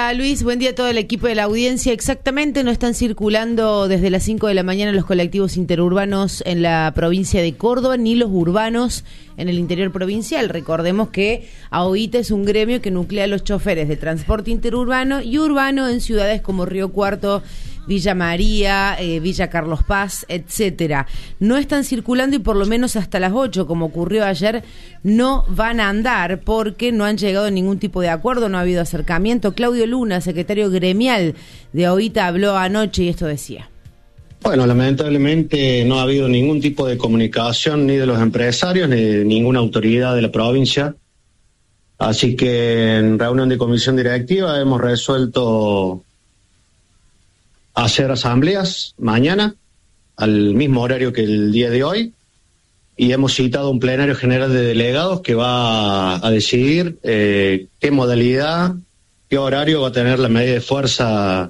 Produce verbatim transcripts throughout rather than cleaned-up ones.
día, Luis. Buen día a todo el equipo de la audiencia. Exactamente, no están circulando desde las cinco de la mañana los colectivos interurbanos en la provincia de Córdoba, ni los urbanos en el interior provincial. Recordemos que AOITA es un gremio que nuclea a los choferes de transporte interurbano y urbano en ciudades como Río Cuarto, Villa María, eh, Villa Carlos Paz, etcétera. No están circulando y por lo menos hasta las ocho, como ocurrió ayer, no van a andar porque no han llegado a ningún tipo de acuerdo, no ha habido acercamiento. Claudio Luna, secretario gremial de AOITA, habló anoche y esto decía. Bueno, lamentablemente no ha habido ningún tipo de comunicación ni de los empresarios ni de ninguna autoridad de la provincia. Así que en reunión de comisión directiva hemos resuelto hacer asambleas mañana, al mismo horario que el día de hoy, y hemos citado un plenario general de delegados que va a decidir eh, qué modalidad, qué horario va a tener la medida de fuerza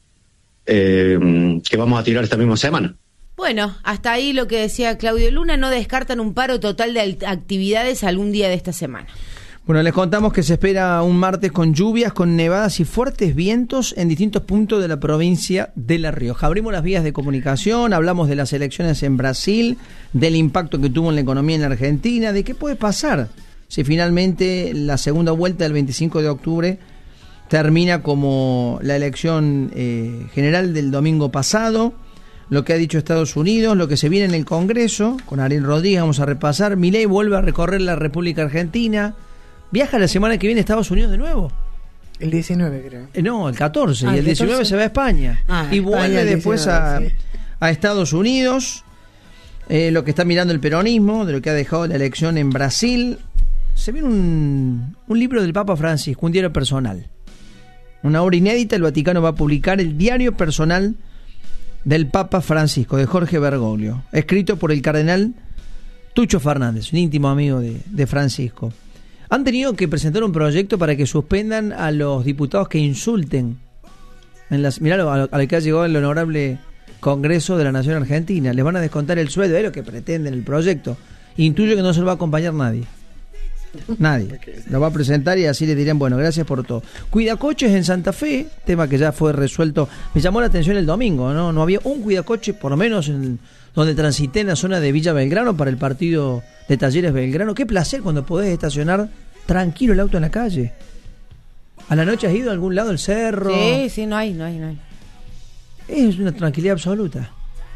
eh, que vamos a tirar esta misma semana. Bueno, hasta ahí lo que decía Claudio Luna, no descartan un paro total de actividades algún día de esta semana. Bueno, les contamos que se espera un martes con lluvias, con nevadas y fuertes vientos en distintos puntos de la provincia de La Rioja. Abrimos las vías de comunicación, hablamos de las elecciones en Brasil, del impacto que tuvo en la economía en la Argentina, de qué puede pasar si finalmente la segunda vuelta del veinticinco de octubre termina como la elección eh, general del domingo pasado, lo que ha dicho Estados Unidos, lo que se viene en el Congreso, con Ariel Rodríguez vamos a repasar. Milei vuelve a recorrer la República Argentina. ¿Viaja la semana que viene a Estados Unidos de nuevo? El diecinueve, creo. Eh, no, el catorce. Ah, y el diecinueve se va a España. Ah, y vuelve España, después diecinueve, a, sí. a Estados Unidos. Eh, lo que está mirando el peronismo, de lo que ha dejado la elección en Brasil. Se viene un, un libro del Papa Francisco, un diario personal. Una obra inédita. El Vaticano va a publicar el diario personal del Papa Francisco, de Jorge Bergoglio, escrito por el cardenal Tucho Fernández, un íntimo amigo de, de Francisco. Han tenido que presentar un proyecto para que suspendan a los diputados que insulten. En las, mirá a lo, a lo que ha llegado el honorable Congreso de la Nación Argentina. Les van a descontar el sueldo, es lo que pretenden el proyecto. Intuyo que no se lo va a acompañar nadie. Nadie. Lo va a presentar y así le dirán, bueno, gracias por todo. Cuidacoches en Santa Fe, tema que ya fue resuelto. Me llamó la atención el domingo, ¿no? No había un cuidacoche, por lo menos en donde transité en la zona de Villa Belgrano para el partido de Talleres Belgrano. Qué placer cuando podés estacionar tranquilo el auto en la calle. ¿A la noche has ido a algún lado, el cerro? Sí, sí, no hay, no hay, no hay. Es una tranquilidad absoluta.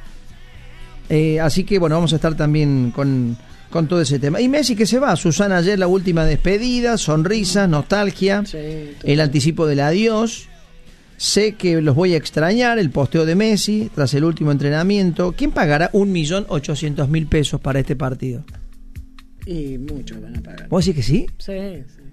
Eh, así que, bueno, vamos a estar también con, con todo ese tema. Y Messi que se va. Susana ayer la última despedida, sonrisas, nostalgia, sí, el anticipo del adiós. Sé que los voy a extrañar, el posteo de Messi tras el último entrenamiento. ¿Quién pagará un millón ochocientos mil pesos para este partido? Y muchos van a pagar. ¿Vos decís que sí? Sí, sí.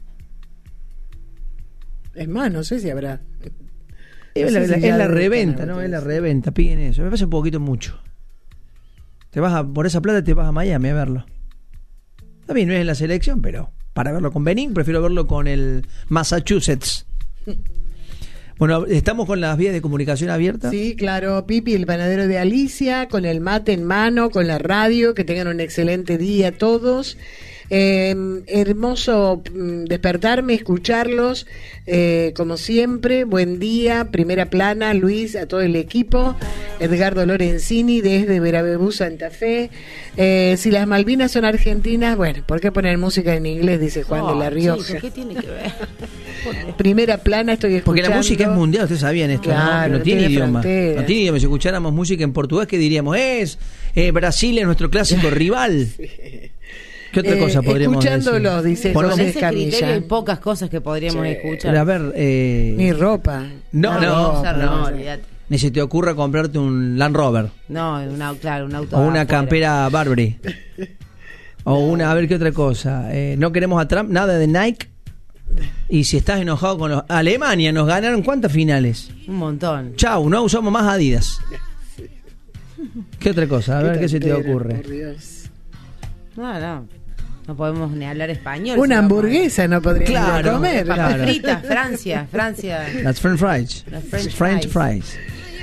Es más, no sé si habrá. Es, no la, sé la, si es la de reventa, ¿no? Es la reventa, piden eso. Me parece un poquito mucho. Te vas a, por esa plata te vas a Miami a verlo. Está bien, no es en la selección, pero para verlo con Benín, prefiero verlo con el Massachusetts. Bueno, ¿estamos con las vías de comunicación abiertas? Sí, claro, Pipi, el panadero de Alicia, con el mate en mano, con la radio, que tengan un excelente día todos. Eh, hermoso despertarme, escucharlos, eh, como siempre, buen día, primera plana, Luis, a todo el equipo, Edgardo Lorenzini desde Verabebú, Santa Fe. Eh, si las Malvinas son argentinas, bueno, ¿por qué poner música en inglés? Dice Juan oh, de la Rioja. Chico, ¿qué tiene que ver? Primera plana estoy escuchando. Porque la música es mundial, ustedes sabían esto, claro, ¿no? No tiene, tiene idioma. Fronteras. No tiene idioma. Si escucháramos música en portugués, ¿qué diríamos? Es eh, Brasil es nuestro clásico rival. Sí. ¿Qué otra eh, cosa podríamos escuchándolo, decir? dice Con José ese Escamilla. criterio hay pocas cosas que podríamos sí. escuchar. Pero a ver, eh... ni ropa. No, no, no, no, no olvídate. Ni se te ocurra comprarte un Land Rover. No, una, claro, un auto. O una campera Burberry. O una, a ver qué otra cosa. Eh, no queremos a Trump, nada de Nike. Y si estás enojado con los... Alemania, nos ganaron ¿cuántas finales? Un montón. Chau, no usamos más Adidas. ¿Qué otra cosa? A ver qué, qué se te ocurre. Por Dios. No, no. No podemos ni hablar español. Una hamburguesa no podríamos claro, comer. Papas claro. fritas, Francia, Francia. Las French fries. Las French, French fries. fries.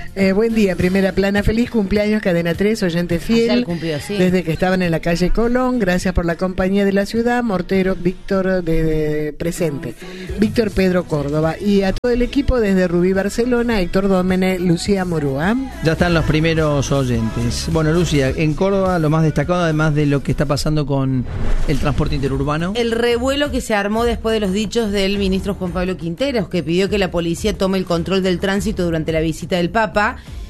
Eh, buen día, Primera Plana. Feliz cumpleaños, Cadena tres, oyente fiel. Cumplió, sí. Desde que estaban en la calle Colón. Gracias por la compañía de la ciudad. Mortero, Víctor, de, de presente. Víctor Pedro Córdoba. Y a todo el equipo desde Rubí, Barcelona, Héctor Dómene, Lucía Morúa. Ya están los primeros oyentes. Bueno, Lucía, en Córdoba lo más destacado, además de lo que está pasando con el transporte interurbano. El revuelo que se armó después de los dichos del ministro Juan Pablo Quinteros, que pidió que la policía tome el control del tránsito durante la visita del Papa.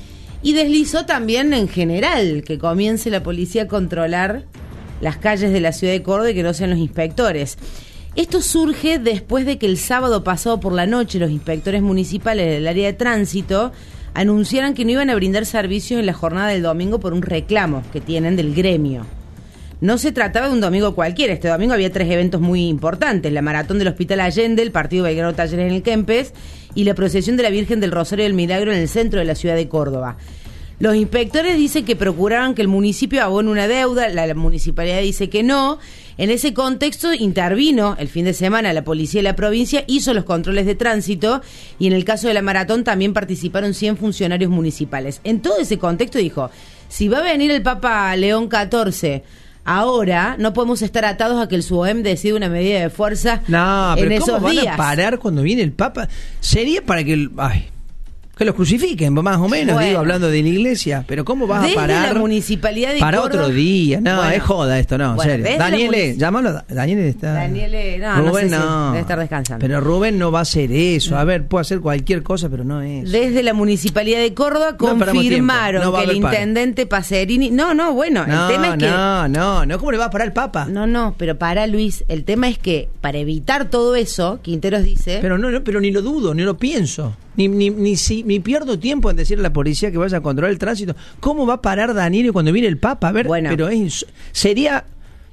Y deslizó también en general que comience la policía a controlar las calles de la ciudad de Córdoba y que no sean los inspectores. Esto surge después de que el sábado pasado por la noche los inspectores municipales del área de tránsito anunciaran que no iban a brindar servicios en la jornada del domingo por un reclamo que tienen del gremio. No se trataba de un domingo cualquiera. Este domingo había tres eventos muy importantes: la maratón del Hospital Allende, el partido Belgrano Talleres en el Kempes y la procesión de la Virgen del Rosario del Milagro en el centro de la ciudad de Córdoba. Los inspectores dicen que procuraban que el municipio abone una deuda, la, la municipalidad dice que no. En ese contexto intervino el fin de semana la policía de la provincia, hizo los controles de tránsito y en el caso de la maratón también participaron cien funcionarios municipales. En todo ese contexto dijo, si va a venir el Papa León catorce... ahora no podemos estar atados a que el SUOEM decida una medida de fuerza no, pero en ¿cómo esos van días? a parar cuando viene el Papa? Sería para que el, ay, que los crucifiquen, más o menos, bueno, digo, hablando de la iglesia. Pero ¿cómo vas desde a parar? la municipalidad de para Córdoba, otro día. No, bueno, es joda esto, no, bueno, en serio. desde Daniele, munic- llámalo. Daniele está. Daniele, no, Rubén no sé no. si debe estar descansando. Pero Rubén no va a hacer eso. A ver, puede hacer cualquier cosa, pero no es. Desde la municipalidad de Córdoba No perdamos confirmaron tiempo, no va a que el haber paro. intendente Pacerini, no, no, bueno, No, el tema es que no, no, no, ¿cómo le va a parar el Papa? no, no, pero para Luis, el tema es que para evitar todo eso, Quinteros dice, Pero no, no, pero ni lo dudo, ni lo pienso. Ni, ni, ni, si, ni pierdo tiempo en decirle a la policía que vaya a controlar el tránsito. ¿Cómo va a parar Daniel cuando viene el Papa? A ver, Bueno. pero es, ins- sería...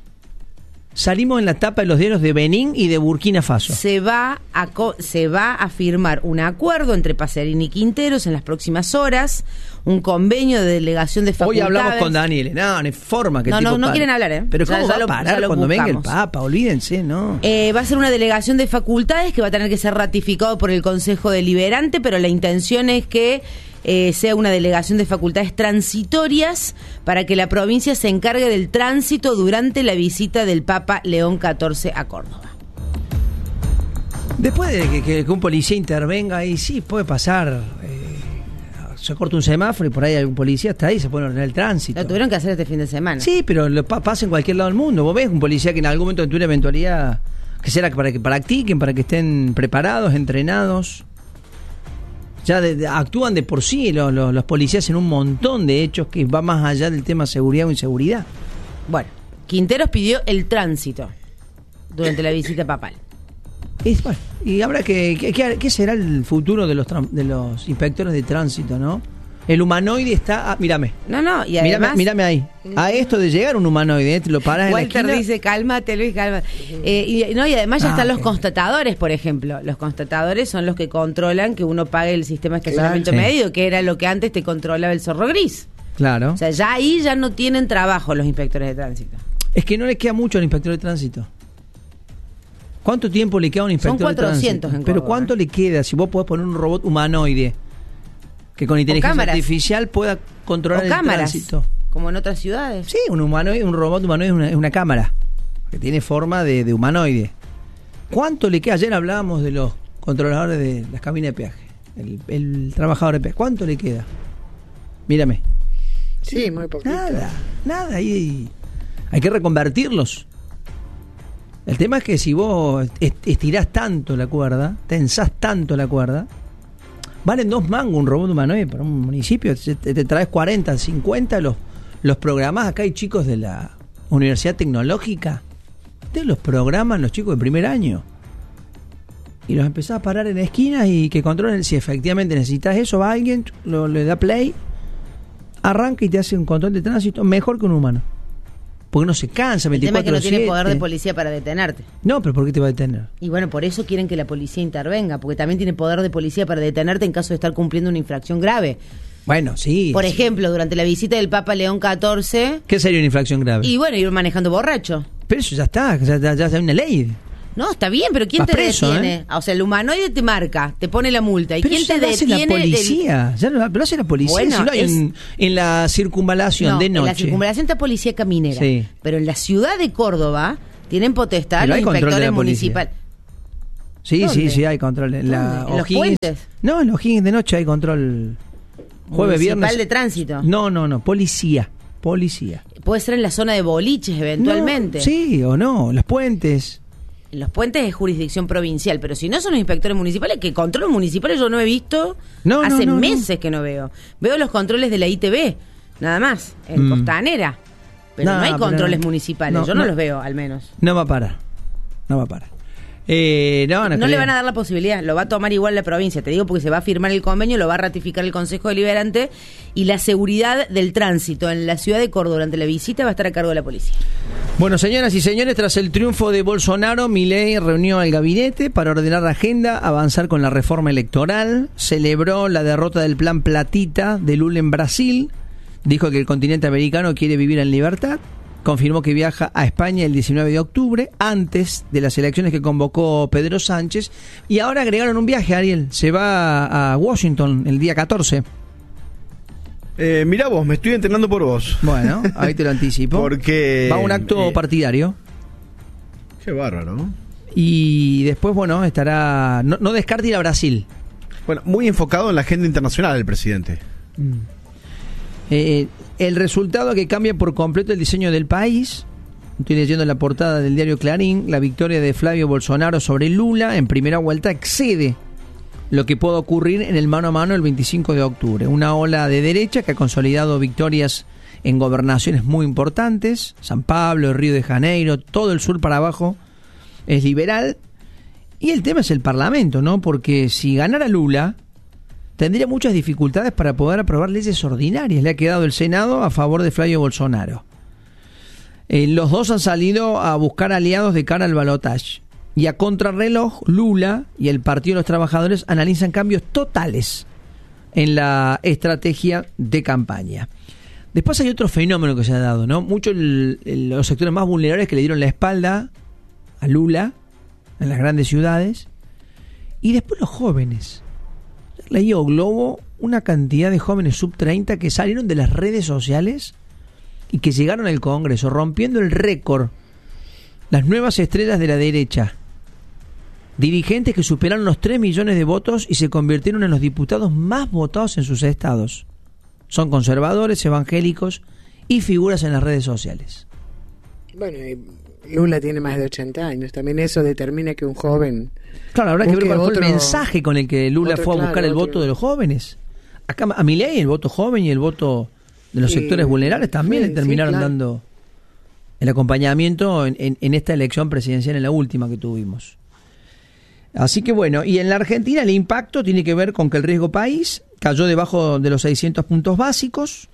Salimos en la tapa de los diarios de Benín y de Burkina Faso. se va a co- se va a firmar un acuerdo entre Pacerini y Quinteros en las próximas horas, un convenio de delegación de Hoy facultades. hablamos con Daniel. No, no hay forma que el No, tipo no, no pare. quieren hablar, ¿eh? Pero Ya- ¿cómo ya va lo- a parar ya lo cuando venga el buscamos. Papa? Olvídense, ¿no? Eh, va a ser una delegación de facultades que va a tener que ser ratificado por el Consejo Deliberante, pero la intención es que eh, sea una delegación de facultades transitorias para que la provincia se encargue del tránsito durante la visita del Papa León catorce a Córdoba. Después de que, que- que un policía intervenga ahí, sí, puede pasar. eh, se corta un semáforo y por ahí algún policía está ahí, se puede ordenar el tránsito. Lo tuvieron que hacer este fin de semana. Sí, pero lo pa- pasa en cualquier lado del mundo. Vos ves un policía que en algún momento tuvo una eventualidad, que será para que practiquen, para que estén preparados, entrenados. Ya de- de- actúan de por sí los, los, los policías en un montón de hechos que va más allá del tema seguridad o inseguridad. Bueno, Quinteros pidió el tránsito durante la visita papal. Es, bueno, y habrá que, que- que- ¿qué será el futuro de los tran- de los inspectores de tránsito, no? El humanoide está, ah, mírame. No, no, y Mírame, además... mírame ahí. A esto de llegar un humanoide, ¿eh? Te lo paras en la Walter esquina. dice, cálmate Luis, cálmate. Eh, y, no, y además ya Ah, están los ok. constatadores, por ejemplo. Los constatadores son los que controlan que uno pague el sistema de estacionamiento Claro, sí. medio, que era lo que antes te controlaba el zorro gris. Claro. O sea, ya ahí ya no tienen trabajo los inspectores de tránsito. Es que no le queda mucho al inspector de tránsito. ¿Cuánto tiempo le queda a un inspector Son de cuatrocientos tránsito? en Pero Córdoba. ¿cuánto le queda si vos podés poner un robot humanoide que con inteligencia cámaras. artificial pueda controlar O el cámaras, tránsito? como en otras ciudades. Sí, un humanoide, un robot humanoide es una, es una cámara que tiene forma de, de humanoide. ¿Cuánto le queda? Ayer hablábamos de los controladores de las cabinas de peaje, el, el trabajador de peaje. ¿Cuánto le queda? Mírame. Sí, muy poquito. Nada, nada. Ahí hay que reconvertirlos. El tema es que si vos est- estirás tanto la cuerda, tensás tanto la cuerda, valen dos mangos un robot humanoide para un municipio. Te, te traes cuarenta, cincuenta, los, los programás. Acá hay chicos de la Universidad Tecnológica. Ustedes los programan los chicos de primer año. Y los empezás a parar en esquinas y que controlen si efectivamente necesitas eso. Va alguien, lo, le da play, arranca y te hace un control de tránsito mejor que un humano. Porque no se cansa El tema es que veinticuatro no tiene siete. poder de policía para detenerte. No, pero ¿por qué te va a detener? Y bueno, por eso quieren que la policía intervenga, porque también tiene poder de policía para detenerte en caso de estar cumpliendo una infracción grave. Bueno, sí. Por sí. ejemplo, durante la visita del Papa León catorce, ¿Qué sería una infracción grave? y bueno, ir manejando borracho. Pero eso ya está, ya, ya, ya hay una ley. No, está bien, pero ¿quién Vas te preso, detiene? ¿eh? O sea, el humanoide te marca, te pone la multa. ¿Y pero quién eso te lo hace detiene? la policía. Ya lo, lo hace la policía. Bueno, si lo hay es- en, en la circunvalación No, de en noche. la circunvalación está policía caminera. Sí. Pero en la ciudad de Córdoba tienen potestad Pero los hay control de inspectores la policía. municipales. Sí, ¿Dónde? sí, sí, hay control. En, la ¿Dónde? ¿En los O'Higgins. puentes? No, en los O'Higgins de noche hay control. Jueves, Municipal viernes. de tránsito. No, no, no, policía. Policía. Puede ser en la zona de boliches, eventualmente. No, sí o no, los puentes. En los puentes es jurisdicción provincial, pero si no son los inspectores municipales, que controles municipales yo no he visto, No, no, hace no, no. meses que no veo. Veo los controles de la I T B, nada más, en Mm. Costanera. Pero No, no hay pero controles no. municipales, No, yo no, no. los veo, al menos. No va a parar. No va a parar. Eh, no, no, No creo. le van a dar la posibilidad, lo va a tomar igual la provincia, te digo porque se va a firmar el convenio, lo va a ratificar el Consejo Deliberante y la seguridad del tránsito en la ciudad de Córdoba durante la visita va a estar a cargo de la policía. Bueno, señoras y señores, tras el triunfo de Bolsonaro, Milei reunió al gabinete para ordenar la agenda, avanzar con la reforma electoral, celebró la derrota del plan Platita de Lula en Brasil, dijo que el continente americano quiere vivir en libertad, confirmó que viaja a España el diecinueve de octubre, antes de las elecciones que convocó Pedro Sánchez, y ahora agregaron un viaje, Ariel, se va a Washington el día catorce. Eh, mirá vos, me estoy entrenando por vos. Bueno, ahí te lo anticipo. Porque... Va a un acto eh, partidario. Qué bárbaro, ¿no? Y después, bueno, estará... No, no descarte ir a Brasil. Bueno, muy enfocado en la agenda internacional el presidente. Eh, el resultado que cambia por completo el diseño del país. Estoy leyendo la portada del diario Clarín. La victoria de Flavio Bolsonaro sobre Lula en primera vuelta excede lo que puede ocurrir en el mano a mano el veinticinco de octubre. Una ola de derecha que ha consolidado victorias en gobernaciones muy importantes. San Pablo, Río de Janeiro, todo el sur para abajo es liberal. Y el tema es el Parlamento, ¿no? Porque si ganara Lula, tendría muchas dificultades para poder aprobar leyes ordinarias. Le ha quedado el Senado a favor de Flavio Bolsonaro. Eh, los dos han salido a buscar aliados de cara al balotaje. Y a contrarreloj, Lula y el Partido de los Trabajadores analizan cambios totales en la estrategia de campaña. Después hay otro fenómeno que se ha dado, ¿no? Muchos el, el, los sectores más vulnerables que le dieron la espalda a Lula en las grandes ciudades. Y después los jóvenes. Leído Globo una cantidad de jóvenes sub treinta que salieron de las redes sociales y que llegaron al Congreso, rompiendo el récord. Las nuevas estrellas de la derecha. Dirigentes que superaron los tres millones de votos y se convirtieron en los diputados más votados en sus estados. Son conservadores, evangélicos y figuras en las redes sociales. Bueno, y Lula tiene más de ochenta años. También eso determina que un joven... Claro, habrá que ver busque cuál fue el otro- mensaje con el que Lula otro, fue a buscar claro, el otro. voto de los jóvenes. Acá a Milei el voto joven y el voto de los Sí, sectores vulnerables también sí, le terminaron sí, claro. dando el acompañamiento en, en, en esta elección presidencial, en la última que tuvimos. Así que bueno, y en la Argentina el impacto tiene que ver con que el riesgo país cayó debajo de los seiscientos puntos básicos,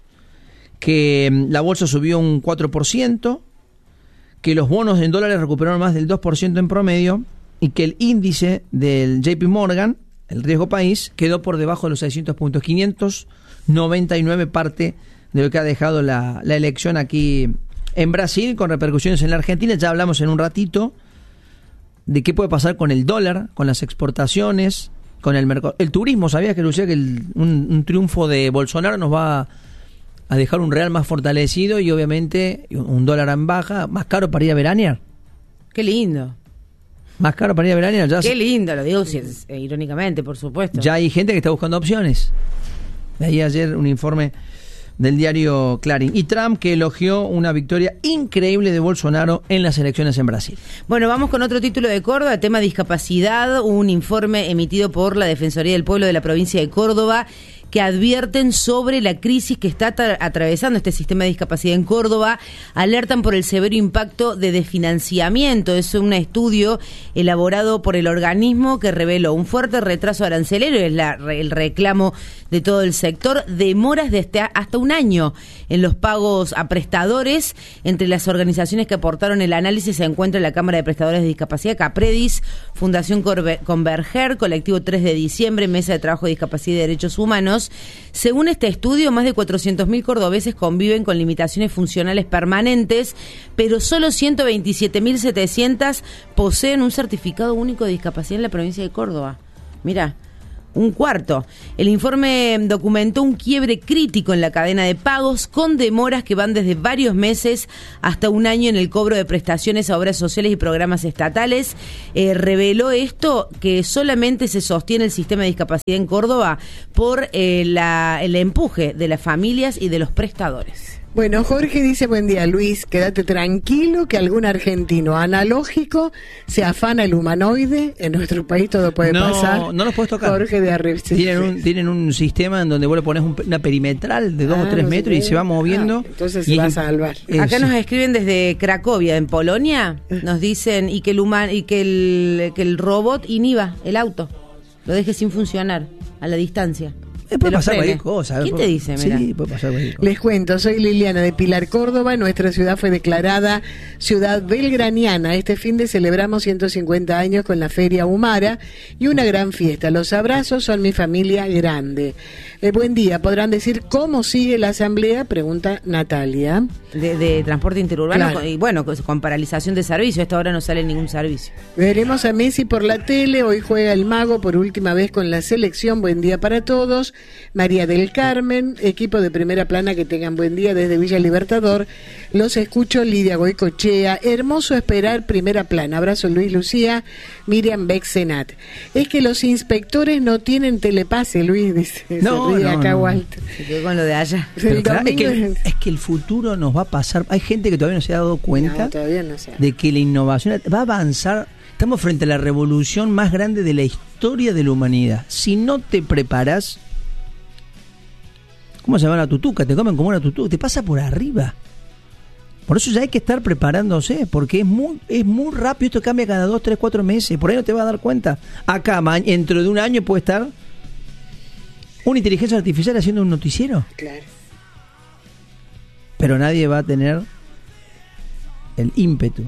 que mm, la bolsa subió un cuatro por ciento, que los bonos en dólares recuperaron más del dos por ciento en promedio y que el índice del J P Morgan, el riesgo país, quedó por debajo de los seiscientos puntos, quinientos noventa y nueve, parte de lo que ha dejado la, la elección aquí en Brasil, con repercusiones en la Argentina. Ya hablamos en un ratito de qué puede pasar con el dólar, con las exportaciones, con el mercado. El turismo, ¿sabías que Lucía que el, un, un triunfo de Bolsonaro nos va a dejar un real más fortalecido y obviamente un dólar en baja, más caro para ir a veranear? Qué lindo. Más caro para ir a veranear. Ya, Qué lindo, lo digo si es- eh, irónicamente, por supuesto. ya hay gente que está buscando opciones. De ahí ayer un informe del diario Clarín. Y Trump, que elogió una victoria increíble de Bolsonaro en las elecciones en Brasil. Bueno, vamos con otro título de Córdoba, tema discapacidad, un informe emitido por la Defensoría del Pueblo de la provincia de Córdoba que advierten sobre la crisis que está atra- atravesando este sistema de discapacidad en Córdoba, alertan por el severo impacto de desfinanciamiento. Es un estudio elaborado por el organismo que reveló un fuerte retraso arancelario, es la, el reclamo de todo el sector, demoras de hasta, hasta un año en los pagos a prestadores. Entre las organizaciones que aportaron el análisis se encuentra la Cámara de Prestadores de Discapacidad, Capredis, Fundación Corbe- Converger, Colectivo tres de diciembre, Mesa de Trabajo de Discapacidad y Derechos Humanos, años. Según este estudio, más de cuatrocientos mil cordobeses conviven con limitaciones funcionales permanentes, pero solo ciento veintisiete mil setecientos poseen un certificado único de discapacidad en la provincia de Córdoba. Mirá. Un cuarto. El informe documentó un quiebre crítico en la cadena de pagos, con demoras que van desde varios meses hasta un año en el cobro de prestaciones a obras sociales y programas estatales. Eh, reveló esto que solamente se sostiene el sistema de discapacidad en Córdoba por eh, la, el empuje de las familias y de los prestadores. Bueno, Jorge dice, buen día Luis, quédate tranquilo que algún argentino analógico se afana el humanoide, en nuestro país todo puede no, pasar. No los puedes tocar. Jorge de arriba. Sí, tienen, sí, un, sí. tienen un sistema en donde vos le pones un, una perimetral de dos Ah, o tres no metros y se va moviendo. Ah, entonces y se va a es- salvar. eh, Acá sí. nos escriben desde Cracovia, en Polonia, nos dicen y que el human, y que el que el robot inhiba el auto, lo deje sin funcionar a la distancia. Eh, puede Te lo pasar frene. cualquier cosa. ¿Quién te dice? Mira. Sí, puede pasar cualquier cosa. Les cuento, soy Liliana de Pilar, Córdoba. Nuestra ciudad fue declarada ciudad belgraniana. Este fin de celebramos ciento cincuenta años con la Feria Humara y una gran fiesta. Los abrazos son mi familia grande. Eh, buen día, ¿podrán decir cómo sigue la asamblea? Pregunta Natalia. De, de transporte interurbano, Claro. y bueno, con, con paralización de servicio. A esta hora no sale ningún servicio. Veremos a Messi por la tele. Hoy juega el Mago por última vez con la selección. Buen día para todos. María del Carmen, equipo de Primera Plana, que tengan buen día desde Villa Libertador. Los escucho, Lidia Goicochea. Hermoso esperar Primera Plana. Abrazo, Luis Lucía. Miriam Bexenat. Es que los inspectores no tienen telepase, Luis, dice. No, Se ríe no, acá no. Walter. Se quedó con lo de allá. Pero El claro, es, domingo que, es- es que el futuro nos va a pasar. Hay gente que todavía no se ha dado cuenta No, todavía no sé. de que la innovación va a avanzar. Estamos frente a la revolución más grande de la historia de la humanidad. Si no te preparas, ¿cómo se llama la tutuca? Te comen como una tutuca, te pasa por arriba. Por eso ya hay que estar preparándose, porque es muy es muy rápido, esto cambia cada dos, tres, cuatro meses, por ahí no te vas a dar cuenta. Acá, ma- dentro de un año puede estar una inteligencia artificial haciendo un noticiero, Claro. pero nadie va a tener el ímpetu.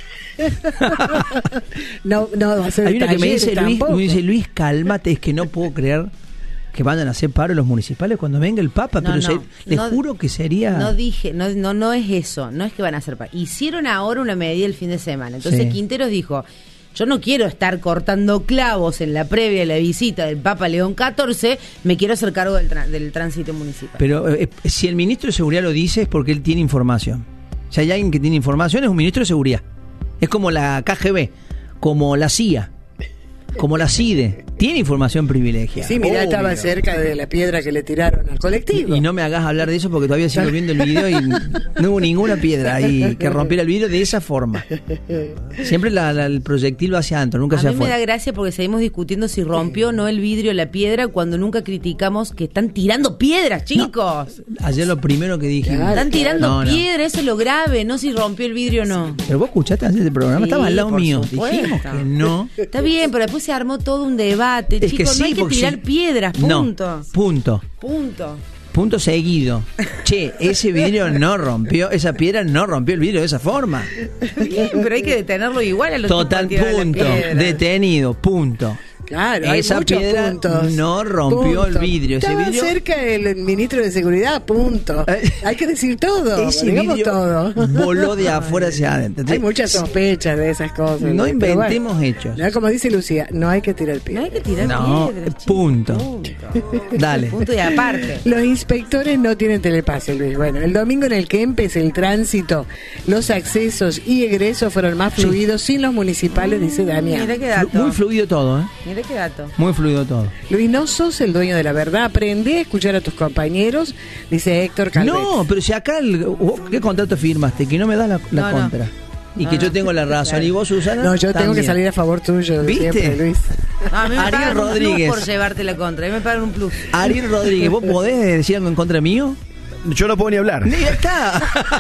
No, no va a ser Hay uno que me talleres dice Luis, tampoco. me dice Luis, cálmate, es que no puedo creer que vayan a hacer paro los municipales cuando venga el Papa, No, pero no, se- les no, juro que sería... No dije, no, no, no es eso, no es que van a hacer. pa- Hicieron ahora una medida el fin de semana. Entonces Sí. Quinteros dijo, yo no quiero estar cortando clavos en la previa de la visita del Papa León catorce, me quiero hacer cargo del, tra- del tránsito municipal. Pero eh, si el ministro de Seguridad lo dice es porque él tiene información. Si hay alguien que tiene información es un ministro de Seguridad. Es como la K G B, como la C I A, como la C I D E. Tiene información privilegiada. Sí, mirá, Obvio. estaba cerca de la piedra que le tiraron al colectivo. Y no me hagas hablar de eso porque todavía sigo viendo el video y no hubo ninguna piedra ahí que rompiera el vidrio de esa forma. Siempre la- la- el proyectil va hacia adentro, nunca A se mí me da afuera. gracia porque seguimos discutiendo si rompió o no el vidrio la piedra cuando nunca criticamos que están tirando piedras, chicos. Ayer lo primero que dije. Claro. Están tirando No, no. piedras, eso es lo grave, no si rompió el vidrio o no. Pero vos escuchaste antes del programa, Sí, estaba al lado por mío. supuesto. Dijimos que no. Está bien, pero después se armó todo un debate, Es que chicos, sí, no hay que porque tirar si- piedras, punto. No, punto. Punto. Punto seguido. Che, ese vidrio no rompió, esa piedra no rompió el vidrio de esa forma. Bien, pero hay que detenerlo igual a los Total, tipos que tiran punto. la piedra. Detenido, punto. Claro, hay Esa muchos piedra puntos. no rompió el vidrio. Ese Estaba vidrio- cerca el ministro de Seguridad, punto. Eh, Hay que decir todo, Ese digamos vidrio todo. voló de afuera hacia adentro. Hay Entonces, muchas sospechas de esas cosas. No Pero inventemos bueno, hechos. no, como dice Lucía, no hay que tirar No piedras. hay que tirar No, piedras. chicos, punto. punto. Dale. Punto y aparte. Los inspectores no tienen telepase, Luis. Bueno, el domingo en el que empecé el tránsito, los accesos y egresos fueron más fluidos sin los municipales, dice Damián. Mira qué Flu- dato. Muy fluido todo, ¿eh? Mira qué dato. Muy fluido todo. Luis, no sos el dueño de la verdad. Aprende a escuchar a tus compañeros, dice Héctor Calvet. No, pero si acá, el, vos, ¿qué contrato firmaste? Que no me das la, la No, no. contra. Y No, que no. yo tengo la razón. Claro. Y vos, Susana. No, yo tengo que también. salir a favor tuyo ¿Viste? siempre, Luis. No, a mí me Ariel pagan un Rodríguez. plus por llevarte la contra. A mí me pagan un plus. Ariel Rodríguez, ¿vos podés decir algo en contra mío? Yo no puedo ni hablar. Ya está.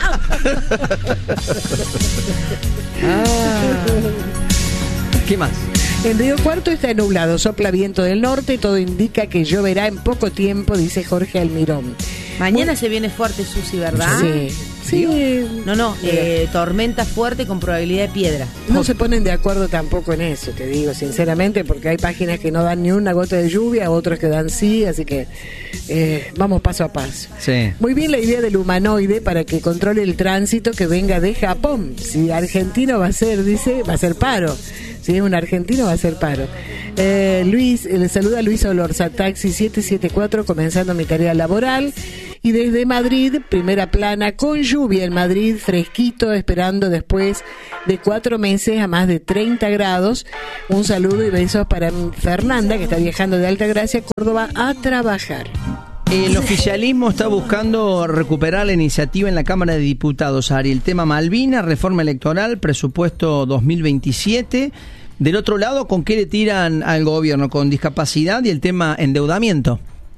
¿Qué más? En Río Cuarto está nublado, sopla viento del norte, todo indica que lloverá en poco tiempo, dice Jorge Almirón. Mañana se viene fuerte, Susi, ¿verdad? Sí, Sí. No, no, eh, tormenta fuerte con probabilidad de piedra. No se ponen de acuerdo tampoco en eso, te digo sinceramente, porque hay páginas que no dan ni una gota de lluvia, otras que dan sí, así que eh, vamos paso a paso. Sí. Muy bien la idea del humanoide para que controle el tránsito que venga de Japón. Si argentino va a ser, dice, va a ser paro. Si es un argentino va a ser paro. Eh, Luis, le saluda Luis Olorza, Taxi siete siete cuatro, comenzando mi tarea laboral. Y desde Madrid, primera plana, con lluvia en Madrid, fresquito, esperando después de cuatro meses a más de treinta grados. Un saludo y besos para Fernanda, que está viajando de Altagracia, Córdoba, a trabajar. El oficialismo está buscando recuperar la iniciativa en la Cámara de Diputados, Ari. El tema Malvinas, reforma electoral, presupuesto dos mil veintisiete. Del otro lado, ¿con qué le tiran al gobierno? Con discapacidad y el tema endeudamiento.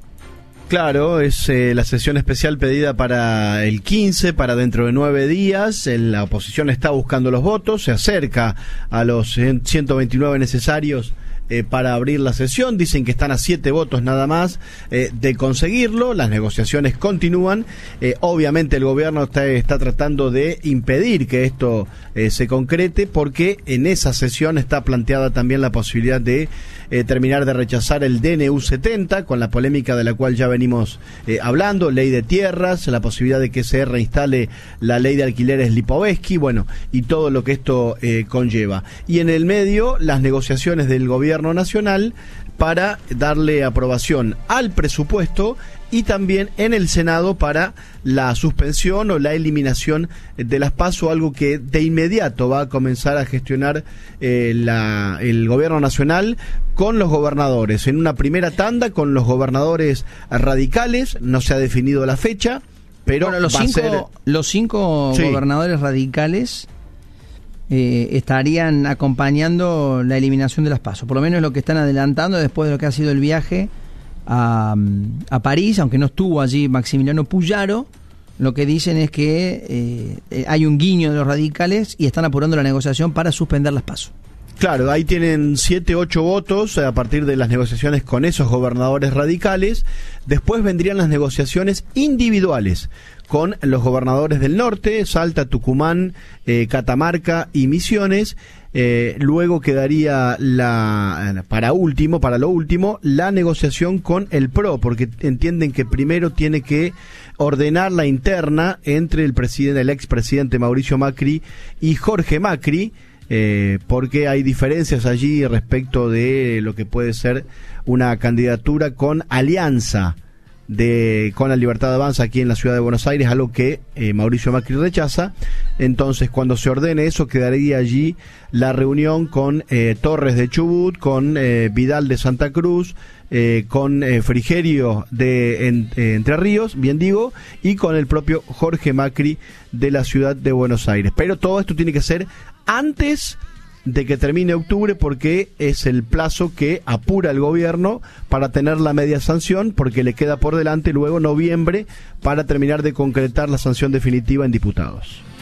Claro, es eh, la sesión especial pedida para el quince, para dentro de nueve días. El, la oposición está buscando los votos, se acerca a los ciento veintinueve necesarios eh, para abrir la sesión. Dicen que están a siete votos nada más eh, de conseguirlo. Las negociaciones continúan. Eh, obviamente el gobierno está, está tratando de impedir que esto eh, se concrete, porque en esa sesión está planteada también la posibilidad de Eh, terminar de rechazar el D N U setenta, con la polémica de la cual ya venimos eh, hablando, ley de tierras, la posibilidad de que se reinstale la ley de alquileres Lipovetsky, bueno, y todo lo que esto eh, conlleva. Y en el medio, las negociaciones del gobierno nacional para darle aprobación al presupuesto, y también en el Senado para la suspensión o la eliminación de las PASO, algo que de inmediato va a comenzar a gestionar eh, la, el gobierno nacional con los gobernadores. En una primera tanda con los gobernadores radicales, no se ha definido la fecha, pero bueno, los va cinco, a ser... los cinco Sí. gobernadores radicales eh, estarían acompañando la eliminación de las PASO. Por lo menos es lo que están adelantando después de lo que ha sido el viaje A, a París, aunque no estuvo allí Maximiliano Puyaro. Lo que dicen es que eh, hay un guiño de los radicales y están apurando la negociación para suspender las PASO. Claro, ahí tienen siete, ocho votos a partir de las negociaciones con esos gobernadores radicales. Después vendrían las negociaciones individuales con los gobernadores del norte, Salta, Tucumán, eh, Catamarca y Misiones. Eh, luego quedaría la, para último, para lo último, la negociación con el P R O, porque entienden que primero tiene que ordenar la interna entre el presidente, el expresidente Mauricio Macri y Jorge Macri, eh, porque hay diferencias allí respecto de lo que puede ser una candidatura con alianza de con la Libertad Avanza aquí en la ciudad de Buenos Aires, algo que eh, Mauricio Macri rechaza. Entonces, cuando se ordene eso, quedaría allí la reunión con eh, Torres de Chubut, con eh, Vidal de Santa Cruz, eh, con eh, Frigerio de en, eh, Entre Ríos, bien digo, y con el propio Jorge Macri de la ciudad de Buenos Aires. Pero todo esto tiene que ser antes de que termine octubre, porque es el plazo que apura el gobierno para tener la media sanción, porque le queda por delante luego noviembre para terminar de concretar la sanción definitiva en diputados.